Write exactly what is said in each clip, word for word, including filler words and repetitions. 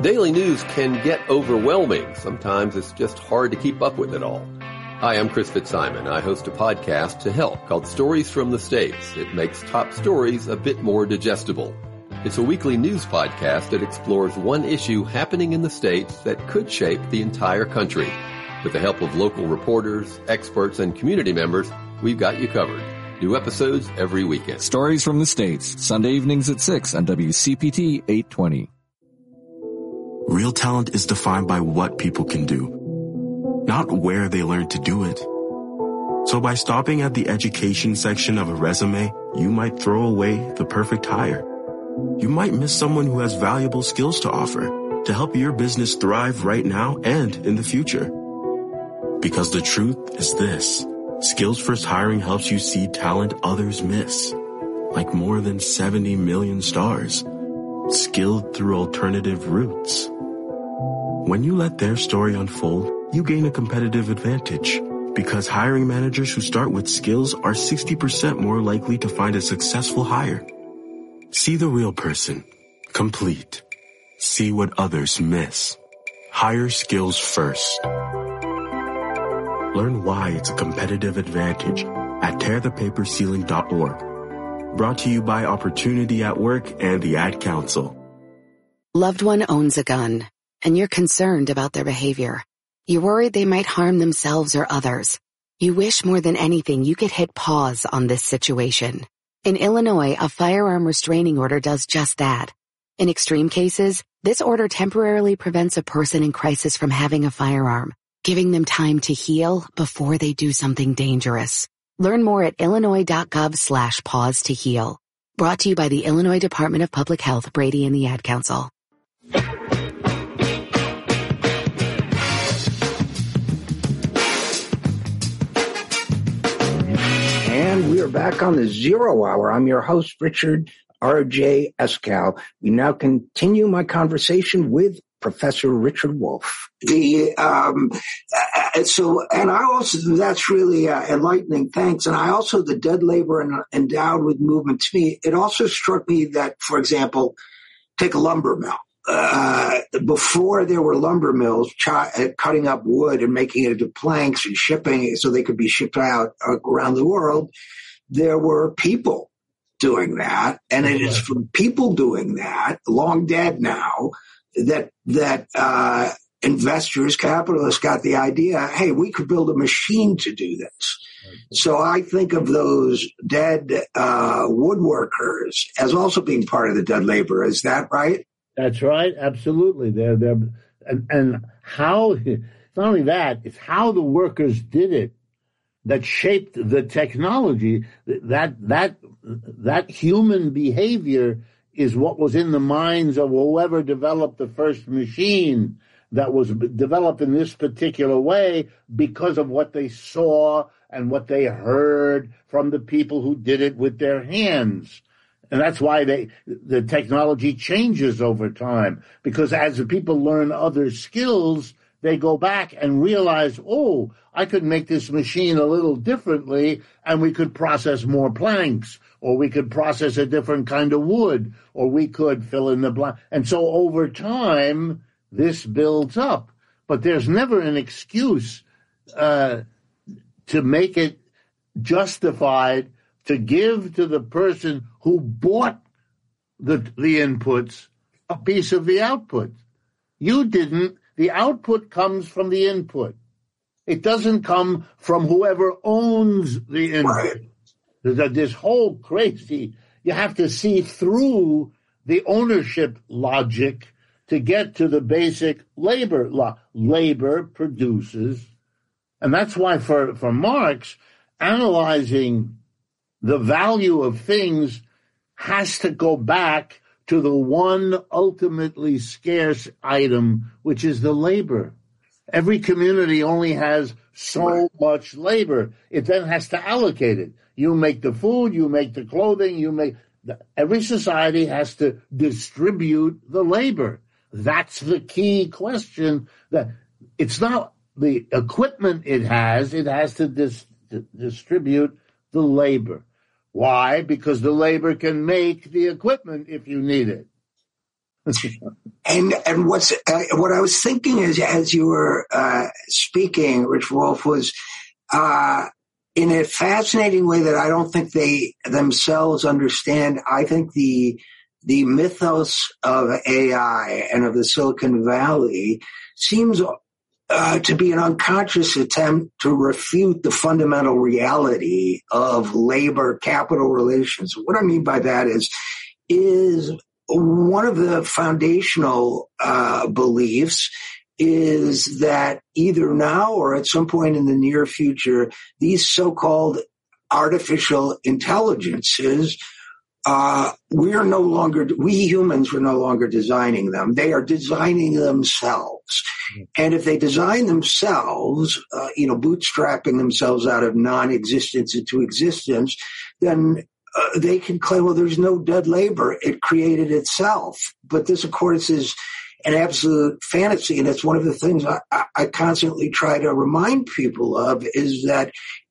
Daily news can get overwhelming. Sometimes it's just hard to keep up with it all. Hi, I'm Chris Fitzsimon. I host a podcast to help called Stories from the States. It makes top stories a bit more digestible. It's a weekly news podcast that explores one issue happening in the States that could shape the entire country. With the help of local reporters, experts, and community members, we've got you covered. New episodes every weekend. Stories from the States, Sunday evenings at six on W C P T eight twenty. Real talent is defined by what people can do, not where they learn to do it. So by stopping at the education section of a resume, you might throw away the perfect hire. You might miss someone who has valuable skills to offer to help your business thrive right now and in the future. Because the truth is this, Skills First Hiring helps you see talent others miss, like more than seventy million stars, skilled through alternative routes. When you let their story unfold, you gain a competitive advantage because hiring managers who start with skills are sixty percent more likely to find a successful hire. See the real person, complete. See what others miss. Hire skills first. Learn why it's a competitive advantage at tear the paper ceiling dot org. Brought to you by Opportunity at Work and the Ad Council. Loved one owns a gun, and you're concerned about their behavior. You're worried they might harm themselves or others. You wish more than anything you could hit pause on this situation. In Illinois, a firearm restraining order does just that. In extreme cases, this order temporarily prevents a person in crisis from having a firearm, giving them time to heal before they do something dangerous. Learn more at illinois.gov slash pause to heal. Brought to you by the Illinois Department of Public Health, Brady and the Ad Council. And we are back on the Zero Hour. I'm your host, Richard R J Eskow. We now continue my conversation with Professor Richard Wolff. The um, so, and I also that's really uh, enlightening. Thanks. And I also the dead labor and endowed with movement. To me, it also struck me that, for example, take a lumber mill. Uh, before there were lumber mills ch- cutting up wood and making it into planks and shipping it so they could be shipped out around the world, there were people doing that. And it is from people doing that, long dead now, that, that, uh, investors, capitalists got the idea, hey, we could build a machine to do this. So I think of those dead, uh, woodworkers as also being part of the dead labor. Is that right? That's right. Absolutely. They're, they're, and, and how, it's not only that, it's how the workers did it that shaped the technology. That, that, that human behavior is what was in the minds of whoever developed the first machine that was developed in this particular way because of what they saw and what they heard from the people who did it with their hands. And that's why they, the technology changes over time, because as the people learn other skills, they go back and realize, oh, I could make this machine a little differently, and we could process more planks, or we could process a different kind of wood, or we could fill in the blank. And so over time, this builds up. But there's never an excuse uh, to make it justified to give to the person who bought the the inputs a piece of the output. You didn't. The output comes from the input. It doesn't come from whoever owns the input. Right. There's this whole crazy, you have to see through the ownership logic to get to the basic labor law. Labor produces. And that's why for, for Marx, analyzing the value of things has to go back to the one ultimately scarce item, which is the labor. Every community only has so much labor. It then has to allocate it. You make the food, you make the clothing, you make... Every society has to distribute the labor. That's the key question. That it's not the equipment it has, it has to dis- distribute the labor. Why? Because the labor can make the equipment if you need it. and and what's uh, what I was thinking is, as you were uh, speaking, Rich Wolf, was uh, in a fascinating way that I don't think they themselves understand. I think the the mythos of A I and of the Silicon Valley seems uh, to be an unconscious attempt to refute the fundamental reality of labor-capital relations. What I mean by that is, is one of the foundational uh, beliefs is that either now or at some point in the near future, these so-called artificial intelligences, uh, we are no longer, we humans are no longer designing them. They are designing themselves. Mm-hmm. And if they design themselves, uh, you know, bootstrapping themselves out of non-existence into existence, then uh, they can claim, well, there's no dead labor. It created itself. But this, of course, is an absolute fantasy. And it's one of the things I, I constantly try to remind people of, is that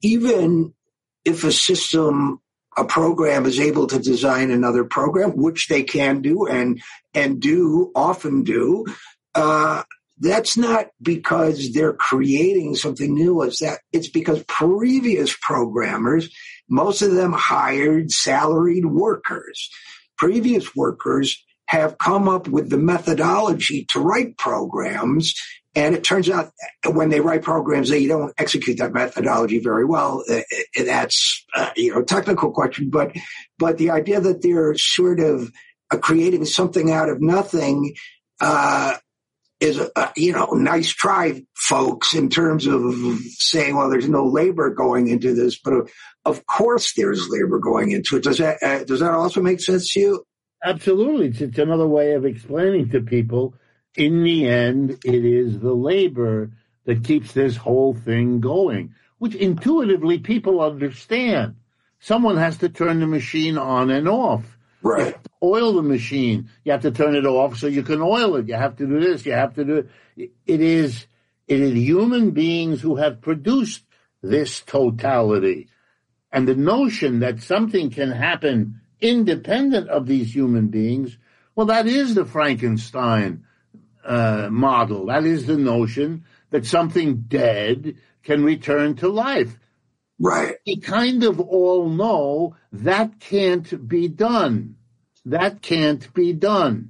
even if a system, a program is able to design another program, which they can do and and do, often do, uh, that's not because they're creating something new. It's that it's because previous programmers, most of them hired salaried workers. Previous workers have come up with the methodology to write programs. And it turns out when they write programs, they don't execute that methodology very well. That's uh, you know, a technical question, but but the idea that they're sort of uh, creating something out of nothing uh, is, uh, you know, nice try, folks, in terms of saying, well, there's no labor going into this, but of, of course there's labor going into it. Does that uh, does that also make sense to you? Absolutely. It's, it's another way of explaining to people, in the end, it is the labor that keeps this whole thing going, which intuitively people understand. Someone has to turn the machine on and off. Right. You have to oil the machine. You have to turn it off so you can oil it. You have to do this. You have to do it. It is, it is human beings who have produced this totality. And the notion that something can happen independent of these human beings, well, that is the Frankenstein uh, model. That is the notion that something dead can return to life. Right. We kind of all know that can't be done. That can't be done.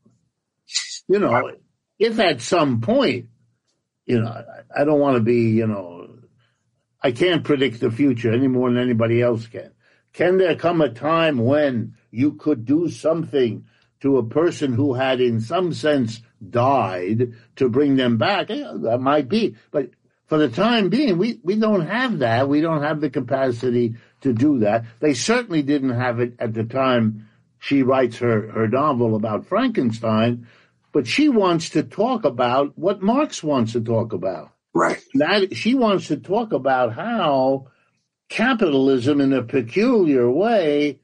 You know, if at some point, you know, I don't want to be, you know, I can't predict the future any more than anybody else can. Can there come a time when you could do something to a person who had in some sense died to bring them back? Yeah, that might be. But for the time being, we, we don't have that. We don't have the capacity to do that. They certainly didn't have it at the time she writes her, her novel about Frankenstein, but she wants to talk about what Marx wants to talk about. Right. That, she wants to talk about how capitalism in a peculiar way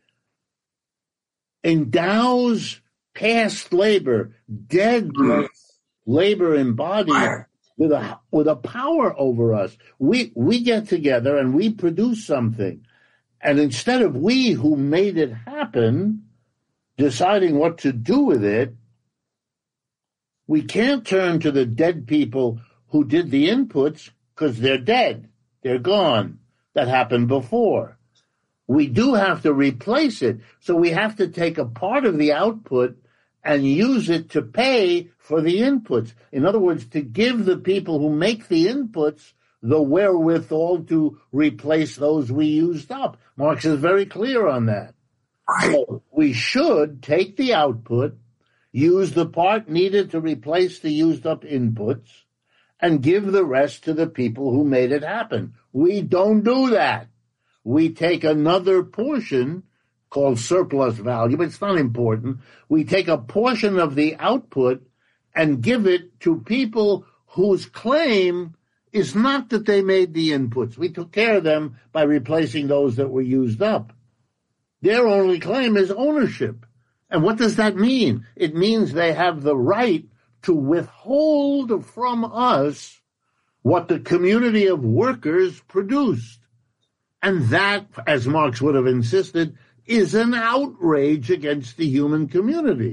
endows past labor, dead mm. labor embodied with a with a power over us. We we get together and we produce something. And instead of we who made it happen deciding what to do with it, we can't turn to the dead people who did the inputs because they're dead. They're gone. That happened before. We do have to replace it. So we have to take a part of the output and use it to pay for the inputs. In other words, to give the people who make the inputs the wherewithal to replace those we used up. Marx is very clear on that. So we should take the output, use the part needed to replace the used up inputs, and give the rest to the people who made it happen. We don't do that. We take another portion called surplus value, but it's not important. We take a portion of the output and give it to people whose claim is not that they made the inputs. We took care of them by replacing those that were used up. Their only claim is ownership. And what does that mean? It means they have the right to withhold from us what the community of workers produced. And that, as Marx would have insisted, is an outrage against the human community.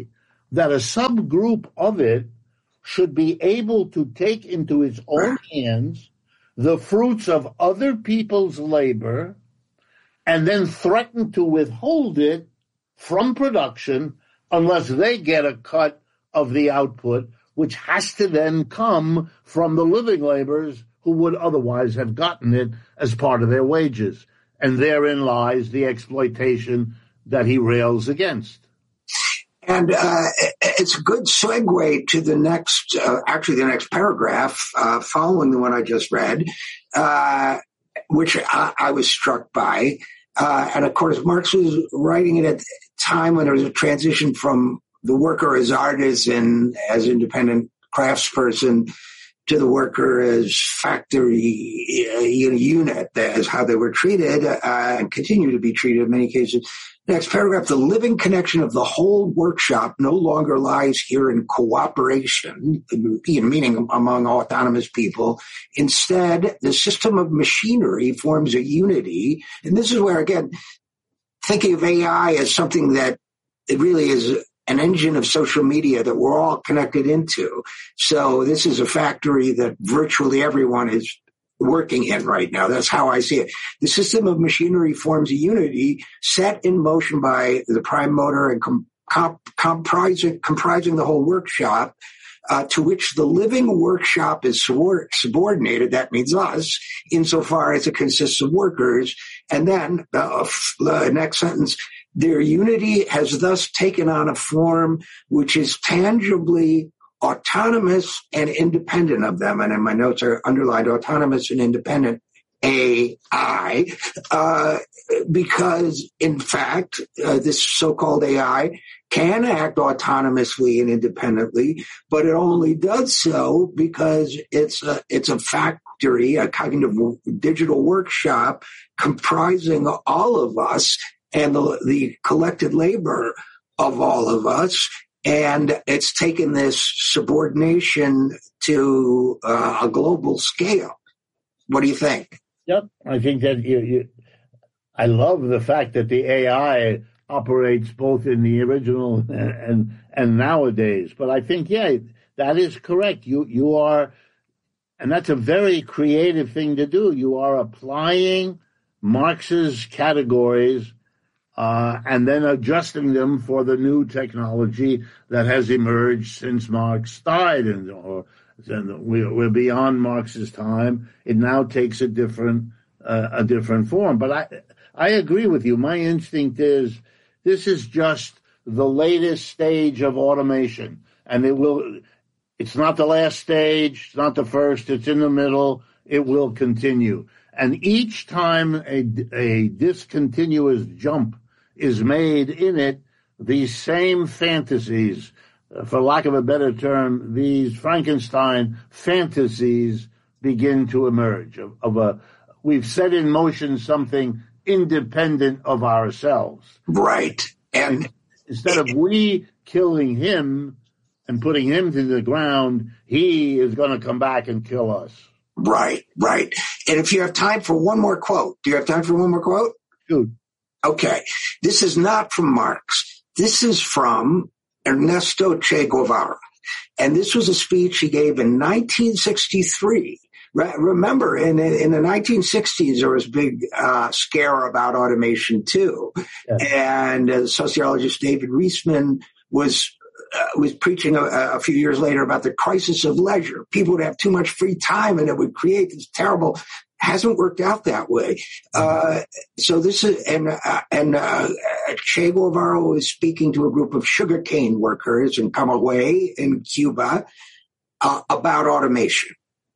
that a subgroup of it should be able to take into its own hands the fruits of other people's labor and then threaten to withhold it from production unless they get a cut of the output, which has to then come from the living laborers who would otherwise have gotten it as part of their wages. And therein lies the exploitation that he rails against. And uh, it's a good segue to the next, uh, actually the next paragraph uh, following the one I just read, uh, which I, I was struck by. Uh, and of course, Marx was writing it at a time when there was a transition from the worker as artist and as independent craftsperson to the worker as factory uh, unit, as how they were treated uh, and continue to be treated in many cases. Next paragraph, the living connection of the whole workshop no longer lies here in cooperation, meaning among autonomous people. Instead, the system of machinery forms a unity. And this is where, again, thinking of A I as something that it really is an engine of social media that we're all connected into. So this is a factory that virtually everyone is working in right now. That's how I see it. The system of machinery forms a unity set in motion by the prime motor and com- comp- comprising, comprising the whole workshop, uh, to which the living workshop is subordinated. That means us, insofar as it consists of workers. And then uh, the next sentence, their unity has thus taken on a form which is tangibly autonomous and independent of them. And in my notes are underlined autonomous and independent A I, uh, because in fact, uh, this so-called A I can act autonomously and independently, but it only does so because it's a, it's a factory, a kind of digital workshop comprising all of us and the, the collected labor of all of us. And it's taken this subordination to uh, a global scale. What do you think? Yep, I think that you, you, I love the fact that the A I operates both in the original and, and and nowadays. But I think, yeah, that is correct. You you are, and that's a very creative thing to do. You are applying Marx's categories Uh, and then adjusting them for the new technology that has emerged since Marx died, and or and we're beyond Marx's time. It now takes a different uh, a different form. But I I agree with you. My instinct is this is just the latest stage of automation, and it will. It's not the last stage. It's not the first. It's in the middle. It will continue, and each time a a discontinuous jump is made in it, these same fantasies, uh, for lack of a better term, these Frankenstein fantasies begin to emerge of, of a, we've set in motion something independent of ourselves. Right. And, and instead of we killing him and putting him to the ground, he is going to come back and kill us. Right, right. And if you have time for one more quote, do you have time for one more quote? Shoot. Okay. This is not from Marx. This is from Ernesto Che Guevara. And this was a speech he gave in nineteen sixty-three. Re- remember, in, in the nineteen sixties, there was a big uh, scare about automation, too. Yes. And uh, sociologist David Reisman was uh, was preaching a, a few years later about the crisis of leisure. People would have too much free time, and it would create this terrible... Hasn't worked out that way. Uh, so this is, and, uh, and, uh, Che Guevara was speaking to a group of sugarcane workers in Camagüey in Cuba, uh, about automation.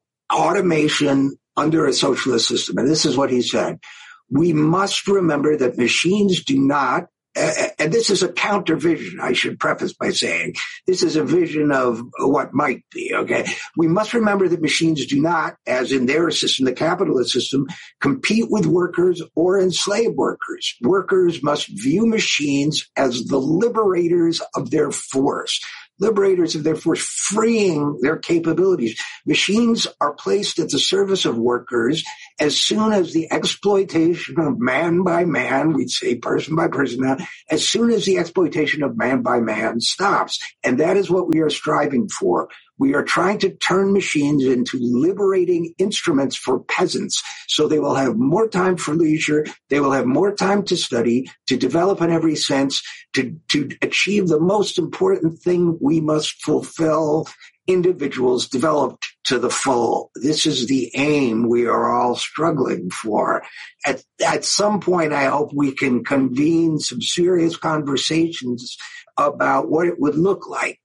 Automation under a socialist system. And this is what he said. We must remember that machines do not, uh, and this is a counter vision, I should preface by saying, this is a vision of what might be, okay? We must remember that machines do not, as in their system, the capitalist system, compete with workers or enslave workers. Workers must view machines as the liberators of their force. Liberators are therefore freeing their capabilities. Machines are placed at the service of workers as soon as the exploitation of man by man, we'd say person by person now, as soon as the exploitation of man by man stops. And that is what we are striving for. We are trying to turn machines into liberating instruments for peasants, so they will have more time for leisure, they will have more time to study, to develop in every sense, to, to achieve the most important thing we must fulfill, individuals developed to the full. This is the aim we are all struggling for. At, at some point, I hope we can convene some serious conversations about what it would look like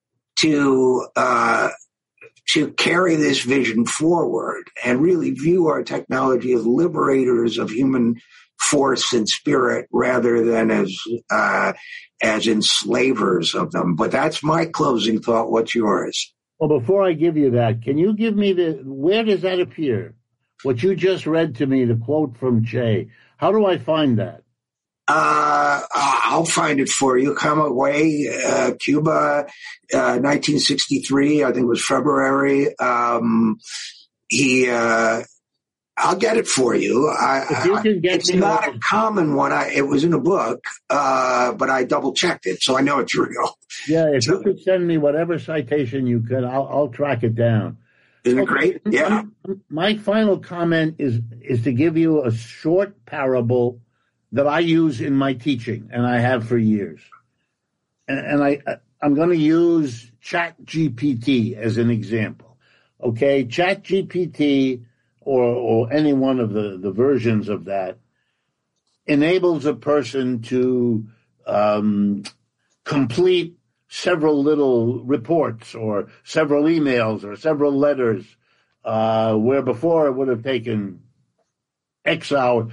to uh, to carry this vision forward and really view our technology as liberators of human force and spirit rather than as uh, as enslavers of them. But that's my closing thought. What's yours? Well, before I give you that, can you give me the, where does that appear? What you just read to me, the quote from Che. How do I find that? Uh, I'll find it for you. Come away, uh, Cuba, uh, nineteen sixty-three, I think it was February. Um, he, uh, I'll get it for you. I, if you can get it's me not over. a common one. I, it was in a book, uh, but I double checked it, so I know it's real. Yeah, if so, you could send me whatever citation you could, I'll, I'll track it down. Isn't it great? Yeah. My final comment is is to give you a short parable that I use in my teaching, and I have for years. And, and I, I'm going to use ChatGPT as an example. Okay, ChatGPT or or any one of the, the versions of that enables a person to um, complete several little reports or several emails or several letters, uh, where before it would have taken X hours.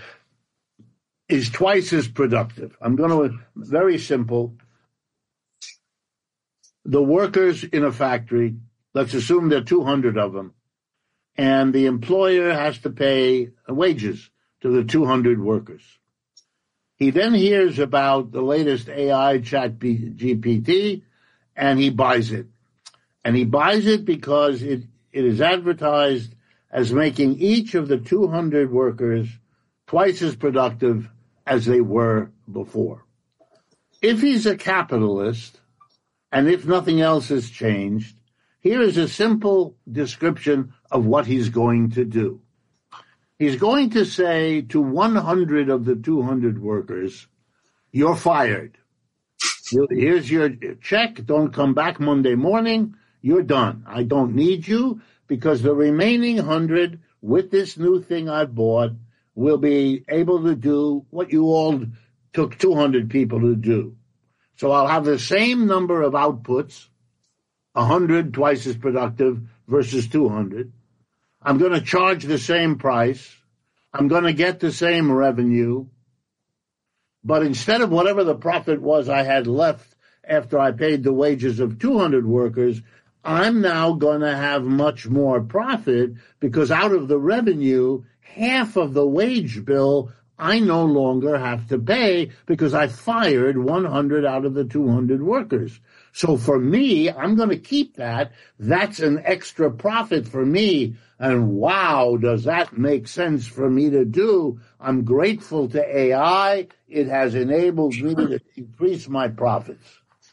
Is twice as productive. I'm going to, very simple. The workers in a factory, let's assume there are two hundred of them, and the employer has to pay wages to the two hundred workers. He then hears about the latest A I Chat G P T, and he buys it. And he buys it because it, it is advertised as making each of the two hundred workers twice as productive as they were before. If he's a capitalist, and if nothing else has changed, here is a simple description of what he's going to do. He's going to say to one hundred of the two hundred workers, you're fired. Here's your check. Don't come back Monday morning. You're done. I don't need you because the remaining one hundred with this new thing I've bought will be able to do what you all took two hundred people to do. So I'll have the same number of outputs, one hundred twice as productive versus two hundred. I'm going to charge the same price. I'm going to get the same revenue. But instead of whatever the profit was I had left after I paid the wages of two hundred workers, I'm now going to have much more profit because out of the revenue, half of the wage bill I no longer have to pay because I fired one hundred out of the two hundred workers. So for me, I'm going to keep that. That's an extra profit for me. And wow, does that make sense for me to do? I'm grateful to A I. It has enabled me to increase my profits.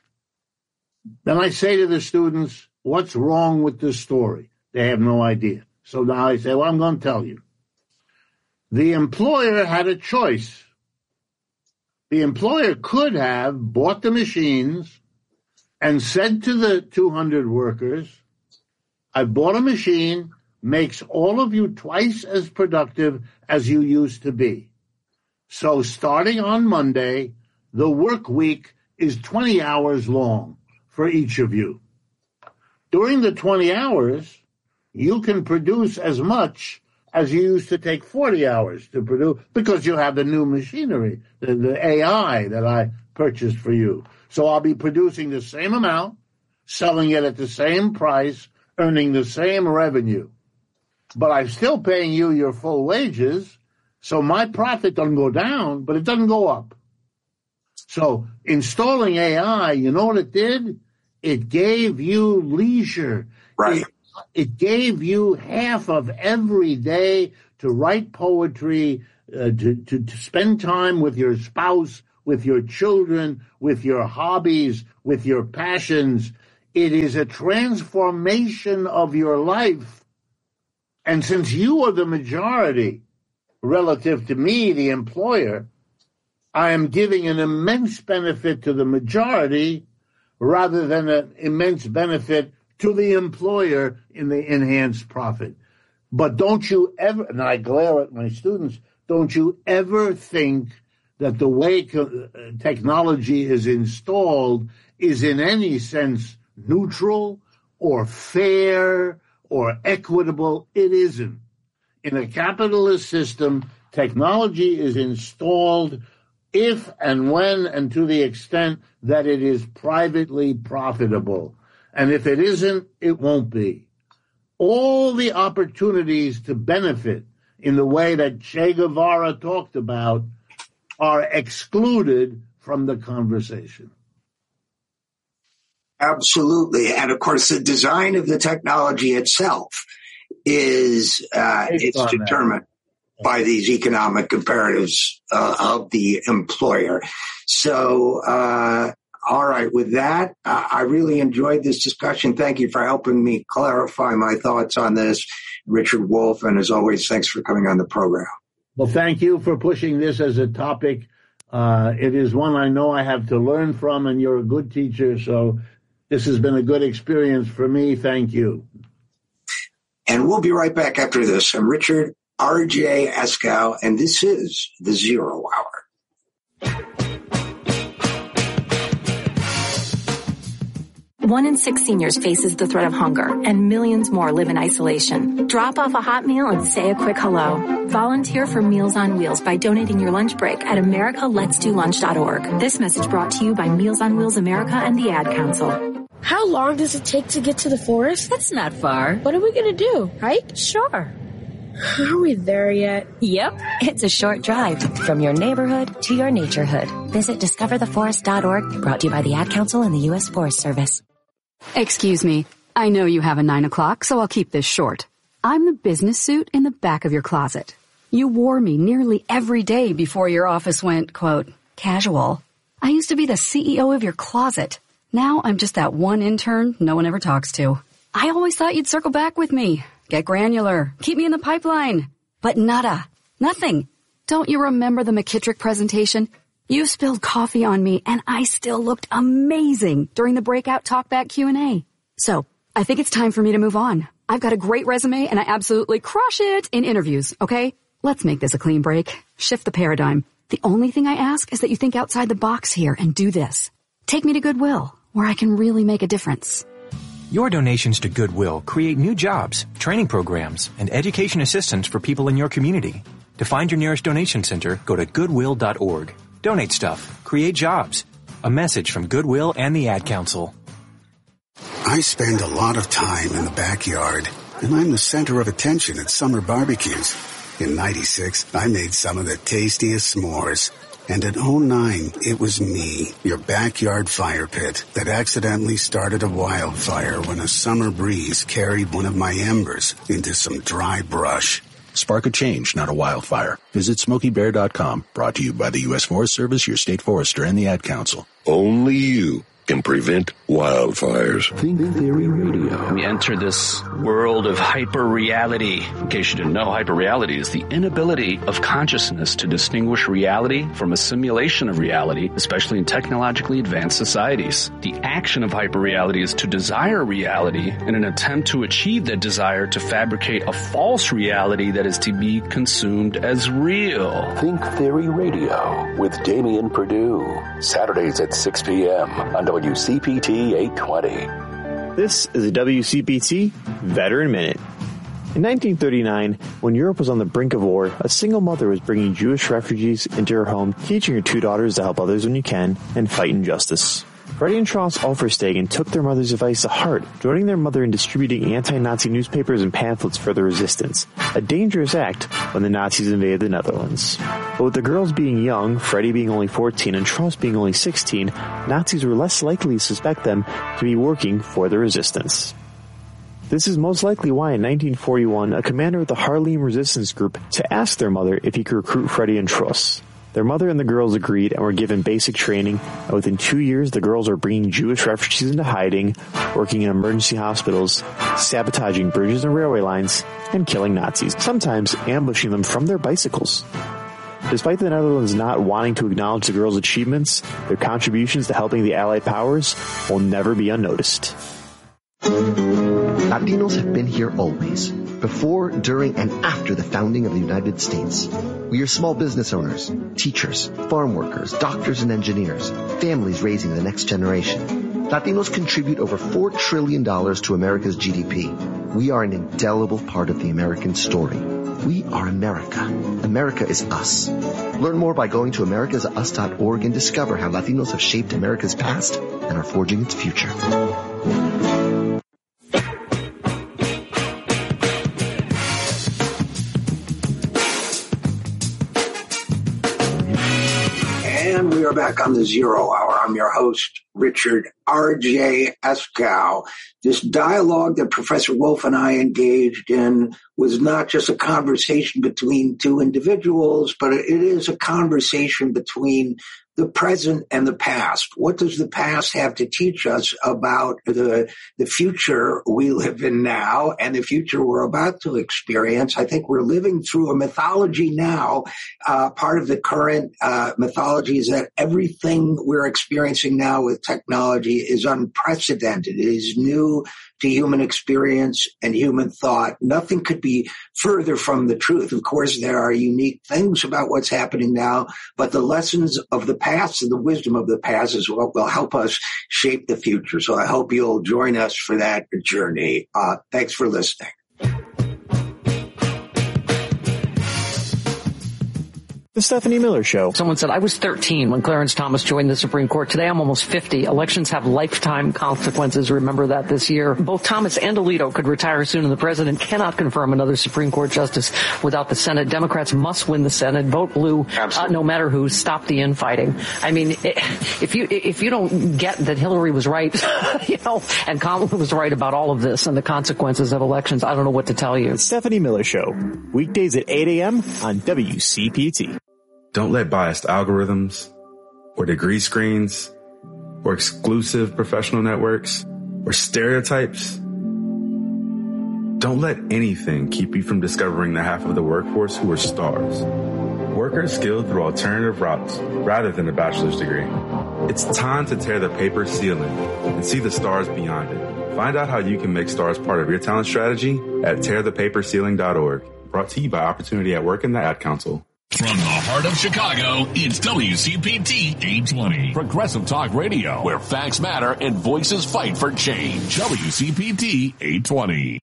Then I say to the students, what's wrong with this story? They have no idea. So now I say, well, I'm going to tell you. The employer had a choice. The employer could have bought the machines and said to the two hundred workers, I bought a machine, makes all of you twice as productive as you used to be. So starting on Monday, the work week is twenty hours long for each of you. During the twenty hours, you can produce as much as you used to take forty hours to produce because you have the new machinery, the, the A I that I purchased for you. So I'll be producing the same amount, selling it at the same price, earning the same revenue. But I'm still paying you your full wages, so my profit doesn't go down, but it doesn't go up. So installing A I, you know what it did? It gave you leisure. Right. It, it gave you half of every day to write poetry, uh, to, to, to spend time with your spouse, with your children, with your hobbies, with your passions. It is a transformation of your life. And since you are the majority, relative to me, the employer, I am giving an immense benefit to the majority rather than an immense benefit to the employer in the enhanced profit. But don't you ever, and I glare at my students, don't you ever think that the way co- technology is installed is in any sense neutral or fair or equitable. It isn't. In a capitalist system, technology is installed if and when and to the extent that it is privately profitable. And if it isn't, it won't be. All the opportunities to benefit in the way that Che Guevara talked about are excluded from the conversation. Absolutely. And of course, the design of the technology itself is uh, it's determined that. by these economic imperatives uh, of the employer. So, uh, all right, with that, uh, I really enjoyed this discussion. Thank you for helping me clarify my thoughts on this, Richard Wolff. And as always, thanks for coming on the program. Well, thank you for pushing this as a topic. Uh, it is one I know I have to learn from, and you're a good teacher. So this has been a good experience for me. Thank you. And we'll be right back after this. I'm Richard R J Eskow, and this is The Zero Hour. One in six seniors faces the threat of hunger, and millions more live in isolation. Drop off a hot meal and say a quick hello. Volunteer for Meals on Wheels by donating your lunch break at america lets do lunch dot org. This message brought to you by Meals on Wheels America and the Ad Council. How long does it take to get to the forest? That's not far. What are we going to do? Hike? Sure. Are we there yet? Yep. It's a short drive from your neighborhood to your naturehood. Visit discover the forest dot org, brought to you by the Ad Council and the U S Forest Service. Excuse me. I know you have a nine o'clock, so I'll keep this short. I'm the business suit in the back of your closet. You wore me nearly every day before your office went, quote, casual. I used to be the C E O of your closet. Now I'm just that one intern no one ever talks to. I always thought you'd circle back with me. Get granular. Keep me in the pipeline. But nada. Nothing. Don't you remember the McKittrick presentation? You spilled coffee on me, and I still looked amazing during the breakout talkback Q and A. So, I think it's time for me to move on. I've got a great resume, and I absolutely crush it in interviews, okay? Let's make this a clean break. Shift the paradigm. The only thing I ask is that you think outside the box here and do this. Take me to Goodwill, where I can really make a difference. Your donations to Goodwill create new jobs, training programs, and education assistance for people in your community. To find your nearest donation center, go to goodwill dot org. Donate stuff. Create jobs. A message from Goodwill and the Ad Council. I spend a lot of time in the backyard, and I'm the center of attention at summer barbecues. In ninety-six, I made some of the tastiest s'mores. And in oh nine, it was me, your backyard fire pit, that accidentally started a wildfire when a summer breeze carried one of my embers into some dry brush. Spark a change, not a wildfire. Visit Smokey Bear dot com. Brought to you by the U S Forest Service, your state forester, and the Ad Council. Only you can prevent wildfires. Think Theory Radio. We enter this world of hyper-reality. In case you didn't know, hyper-reality is the inability of consciousness to distinguish reality from a simulation of reality, especially in technologically advanced societies. The action of hyper-reality is to desire reality in an attempt to achieve that desire to fabricate a false reality that is to be consumed as real. Think Theory Radio with Damian Perdue. Saturdays at six p.m. on W C P T eight twenty. This is a W C P T Veteran Minute. In nineteen thirty-nine, when Europe was on the brink of war, a single mother was bringing Jewish refugees into her home, teaching her two daughters to help others when you can and fight injustice. Freddie and Charles Offerstegen took their mother's advice to heart, joining their mother in distributing anti-Nazi newspapers and pamphlets for the resistance, a dangerous act when the Nazis invaded the Netherlands. But with the girls being young, Freddie being only fourteen and Charles being only sixteen, Nazis were less likely to suspect them to be working for the resistance. This is most likely why in nineteen forty-one, a commander of the Haarlem resistance group to ask their mother if he could recruit Freddie and Truss. Their mother and the girls agreed and were given basic training, and within two years the girls were bringing Jewish refugees into hiding, working in emergency hospitals, sabotaging bridges and railway lines, and killing Nazis, sometimes ambushing them from their bicycles. Despite the Netherlands not wanting to acknowledge the girls' achievements, their contributions to helping the Allied powers will never be unnoticed. Latinos have been here always, before, during, and after the founding of the United States. We are small business owners, teachers, farm workers, doctors and engineers, families raising the next generation. Latinos contribute over four trillion dollars to America's G D P. We are an indelible part of the American story. We are America. America is us. Learn more by going to americas us dot org and discover how Latinos have shaped America's past and are forging its future. And we are back on the Zero Hour. I'm your host, Richard R J Eskow. This dialogue that Professor Wolff and I engaged in was not just a conversation between two individuals, but it is a conversation between the present and the past. What does the past have to teach us about the, the future we live in now and the future we're about to experience? I think we're living through a mythology now. Uh, part of the current uh, mythology is that everything we're experiencing now with technology is unprecedented. It is new to human experience and human thought. Nothing could be further from the truth. Of course, there are unique things about what's happening now, but the lessons of the past and the wisdom of the past is what will help us shape the future. So I hope you'll join us for that journey. Uh, thanks for listening. The Stephanie Miller Show. Someone said, I was thirteen when Clarence Thomas joined the Supreme Court. Today I'm almost fifty. Elections have lifetime consequences. Remember that this year. Both Thomas and Alito could retire soon, and the president cannot confirm another Supreme Court justice without the Senate. Democrats must win the Senate. Vote blue, uh, no matter who. Stop the infighting. I mean, if you if you don't get that Hillary was right, you know, and Kamala was right about all of this and the consequences of elections, I don't know what to tell you. The Stephanie Miller Show. Weekdays at eight a.m. on W C P T. Don't let biased algorithms or degree screens or exclusive professional networks or stereotypes. Don't let anything keep you from discovering the half of the workforce who are stars. Workers skilled through alternative routes rather than a bachelor's degree. It's time to tear the paper ceiling and see the stars beyond it. Find out how you can make stars part of your talent strategy at tear the paper ceiling dot org. Brought to you by Opportunity at Work and the Ad Council. From the heart of Chicago, it's W C P T eight twenty. Progressive Talk Radio, where facts matter and voices fight for change. W C P T eight twenty.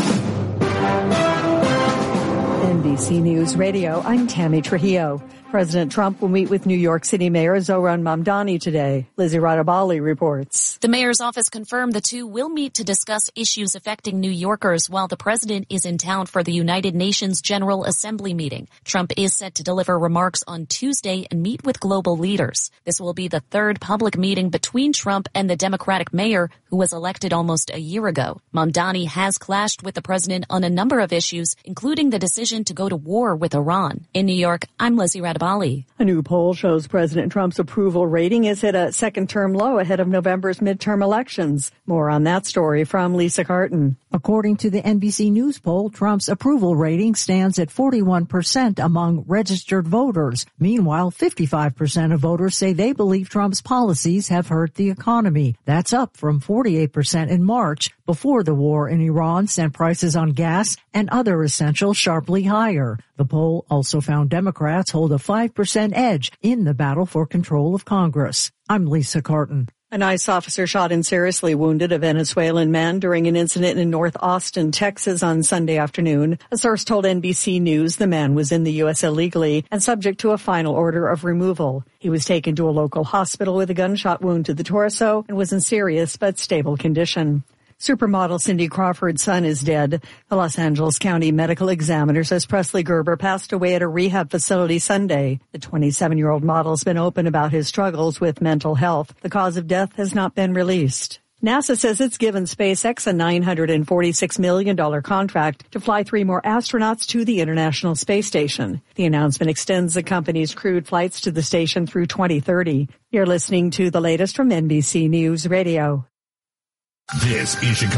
N B C News Radio, I'm Tammy Trujillo. President Trump will meet with New York City Mayor Zohran Mamdani today. Lizzie Radabali reports. The mayor's office confirmed the two will meet to discuss issues affecting New Yorkers while the president is in town for the United Nations General Assembly meeting. Trump is set to deliver remarks on Tuesday and meet with global leaders. This will be the third public meeting between Trump and the Democratic mayor who was elected almost a year ago. Mamdani has clashed with the president on a number of issues, including the decision to go to war with Iran. In New York, I'm Lizzie Radabali. A new poll shows President Trump's approval rating is at a second-term low ahead of November's midterm elections. More on that story from Lisa Carton. According to the N B C News poll, Trump's approval rating stands at forty-one percent among registered voters. Meanwhile, fifty-five percent of voters say they believe Trump's policies have hurt the economy. That's up from forty-eight percent in March, before the war in Iran sent prices on gas and other essentials sharply higher. The poll also found Democrats hold a five percent edge in the battle for control of Congress. I'm Lisa Carton. An ICE officer shot and seriously wounded a Venezuelan man during an incident in North Austin, Texas on Sunday afternoon. A source told N B C News the man was in the U S illegally and subject to a final order of removal. He was taken to a local hospital with a gunshot wound to the torso and was in serious but stable condition. Supermodel Cindy Crawford's son is dead. The Los Angeles County Medical Examiner says Presley Gerber passed away at a rehab facility Sunday. The twenty-seven-year-old model has been open about his struggles with mental health. The cause of death has not been released. NASA says it's given SpaceX a nine hundred forty-six million dollars contract to fly three more astronauts to the International Space Station. The announcement extends the company's crewed flights to the station through twenty thirty. You're listening to the latest from N B C News Radio. This is Chicago.